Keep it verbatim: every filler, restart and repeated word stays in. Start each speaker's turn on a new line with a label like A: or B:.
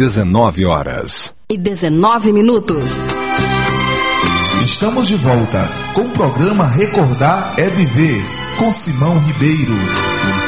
A: dezenove horas
B: e dezenove minutos.
C: Estamos de volta com o programa Recordar é Viver, com Simão Ribeiro.